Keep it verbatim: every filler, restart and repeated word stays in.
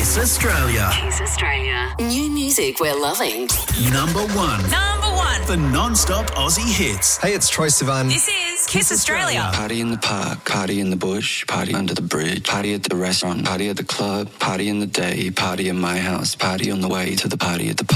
Kiss Australia. Kiss Australia. New music we're loving. Number one. Number one. The non-stop Aussie hits. Hey, it's Troye Sivan. This is Kiss Australia. Party in the park, party in the bush, party under the bridge, party at the restaurant, party at the club, party in the day, party in my house, party on the way to the party at the